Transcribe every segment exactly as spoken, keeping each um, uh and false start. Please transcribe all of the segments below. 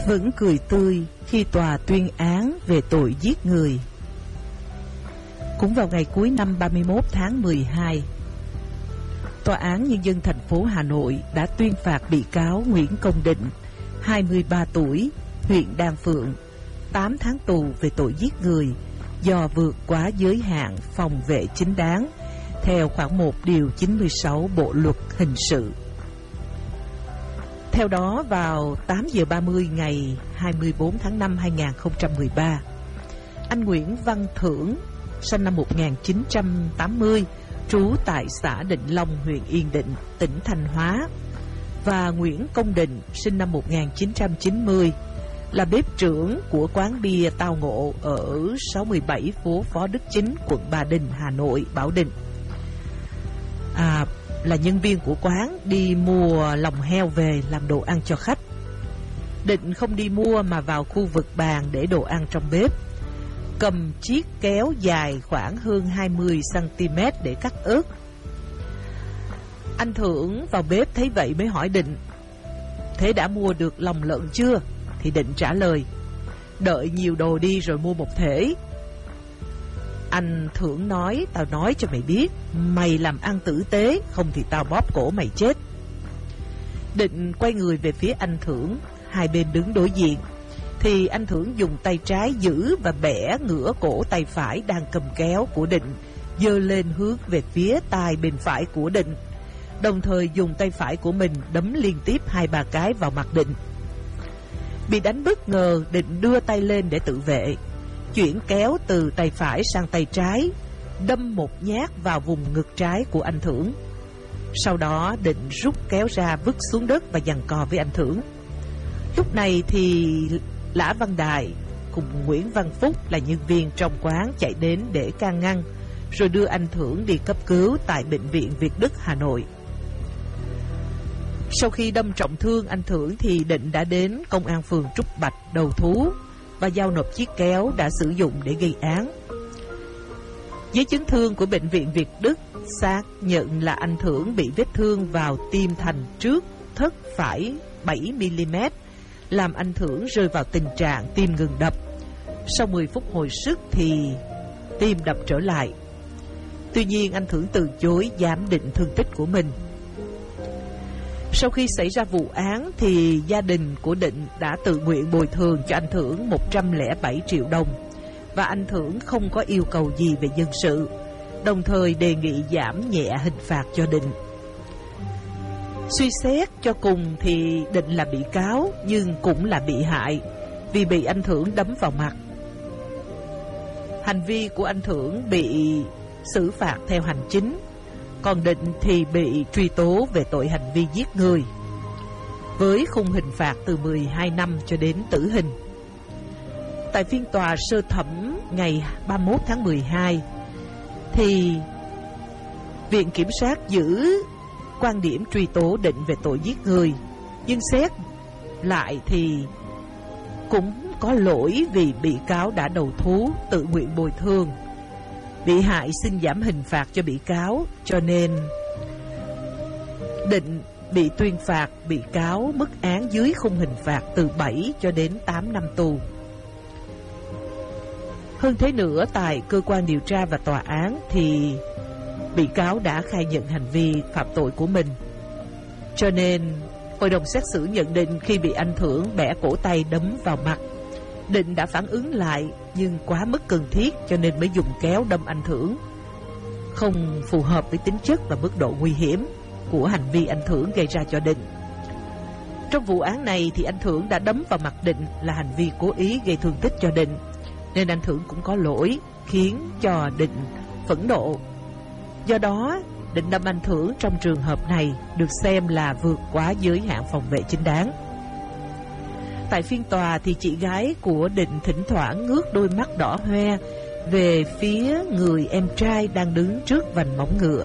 vẫn cười tươi khi tòa tuyên án về tội giết người. Cũng vào ngày cuối năm ba mươi mốt tháng mười hai, Tòa án Nhân dân thành phố Hà Nội đã tuyên phạt bị cáo Nguyễn Công Định, hai mươi ba tuổi, huyện Đan Phượng, tám tháng tù về tội giết người do vượt quá giới hạn phòng vệ chính đáng theo khoản một điều chín mươi sáu Bộ luật hình sự. Theo đó, vào tám giờ ba mươi ngày hai mươi tư tháng năm năm hai nghìn không trăm mười ba, anh Nguyễn Văn Thưởng, sinh năm một nghìn chín trăm tám mươi, trú tại xã Định Long, huyện Yên Định, tỉnh Thanh Hóa, và Nguyễn Công Định, sinh năm một nghìn chín trăm chín mươi, là bếp trưởng của quán bia Tao Ngộ ở sáu mươi bảy phố Phó Đức Chính, quận Ba Đình, Hà Nội, Bảo Định. À, là nhân viên của quán đi mua lòng heo về làm đồ ăn cho khách. Định không đi mua mà vào khu vực bàn để đồ ăn trong bếp, cầm chiếc kéo dài khoảng hơn hai mươi xăng ti mét để cắt ớt. Anh Thưởng vào bếp thấy vậy mới hỏi Định: "Thế đã mua được lòng lợn chưa?" Thì Định trả lời: "Đợi nhiều đồ đi rồi mua một thể." Anh Thưởng nói: "Tao nói cho mày biết, mày làm ăn tử tế, không thì tao bóp cổ mày chết." Định quay người về phía anh Thưởng, hai bên đứng đối diện, thì anh Thưởng dùng tay trái giữ và bẻ ngửa cổ tay phải đang cầm kéo của Định, giơ lên hướng về phía tai bên phải của Định, đồng thời dùng tay phải của mình đấm liên tiếp hai ba cái vào mặt Định. Bị đánh bất ngờ, Định đưa tay lên để tự vệ, chuyển kéo từ tay phải sang tay trái, đâm một nhát vào vùng ngực trái của anh Thưởng. Sau đó Định rút kéo ra vứt xuống đất và giằng co với anh Thưởng. Lúc này thì Lã Văn Đại cùng Nguyễn Văn Phúc là nhân viên trong quán chạy đến để can ngăn, rồi đưa anh Thưởng đi cấp cứu tại Bệnh viện Việt Đức, Hà Nội. Sau khi đâm trọng thương anh Thưởng thì Định đã đến công an phường Trúc Bạch đầu thú và giao nộp chiếc kéo đã sử dụng để gây án. Giấy chứng thương của Bệnh viện Việt Đức xác nhận là anh Thưởng bị vết thương vào tim thành trước thất phải bảy mi li mét, làm anh Thưởng rơi vào tình trạng tim ngừng đập. Sau mười phút hồi sức thì tim đập trở lại. Tuy nhiên anh Thưởng từ chối giám định thương tích của mình. Sau khi xảy ra vụ án thì gia đình của Định đã tự nguyện bồi thường cho anh Thưởng một trăm lẻ bảy triệu đồng, và anh Thưởng không có yêu cầu gì về dân sự, đồng thời đề nghị giảm nhẹ hình phạt cho Định. Suy xét cho cùng thì Định là bị cáo nhưng cũng là bị hại, vì bị anh Thưởng đấm vào mặt. Hành vi của anh Thưởng bị xử phạt theo hành chính, còn Định thì bị truy tố về tội hành vi giết người, với khung hình phạt từ mười hai năm cho đến tử hình. Tại phiên tòa sơ thẩm ngày ba mươi mốt tháng mười hai thì Viện Kiểm sát giữ quan điểm truy tố Định về tội giết người, nhưng xét lại thì cũng có lỗi vì bị cáo đã đầu thú tự nguyện bồi thường. Bị hại xin giảm hình phạt cho bị cáo, cho nên Định bị tuyên phạt bị cáo mức án dưới khung hình phạt từ bảy cho đến tám năm tù. Hơn thế nữa, tại cơ quan điều tra và tòa án thì bị cáo đã khai nhận hành vi phạm tội của mình. Cho nên hội đồng xét xử nhận định khi bị anh Thưởng bẻ cổ tay đấm vào mặt, Định đã phản ứng lại nhưng quá mức cần thiết, cho nên mới dùng kéo đâm anh Thưởng, không phù hợp với tính chất và mức độ nguy hiểm của hành vi anh Thưởng gây ra cho Định. Trong vụ án này thì anh Thưởng đã đấm vào mặt Định là hành vi cố ý gây thương tích cho Định, nên anh Thưởng cũng có lỗi khiến cho Định phẫn nộ. Do đó, Định đâm anh Thưởng trong trường hợp này được xem là vượt quá giới hạn phòng vệ chính đáng. Tại phiên tòa thì chị gái của Định thỉnh thoảng ngước đôi mắt đỏ hoe về phía người em trai đang đứng trước vành móng ngựa.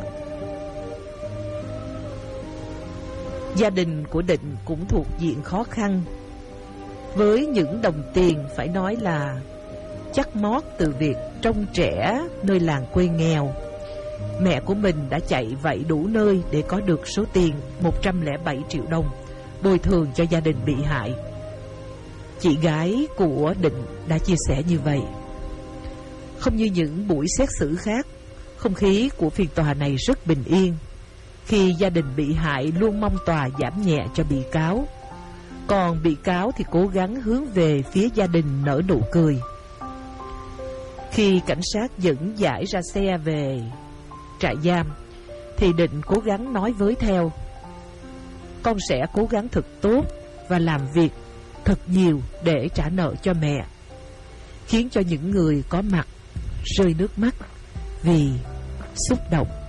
Gia đình của Định cũng thuộc diện khó khăn, với những đồng tiền phải nói là chắc mót từ việc trông trẻ nơi làng quê nghèo. Mẹ của mình đã chạy vạy đủ nơi để có được số tiền một trăm lẻ bảy triệu đồng bồi thường cho gia đình bị hại. Chị gái của Định đã chia sẻ như vậy. Không như những buổi xét xử khác, không khí của phiên tòa này rất bình yên, khi gia đình bị hại luôn mong tòa giảm nhẹ cho bị cáo, còn bị cáo thì cố gắng hướng về phía gia đình nở nụ cười. Khi cảnh sát dẫn giải ra xe về trại giam thì Định cố gắng nói với theo: con sẽ cố gắng thật tốt và làm việc thật nhiều để trả nợ cho mẹ, khiến cho những người có mặt rơi nước mắt vì xúc động.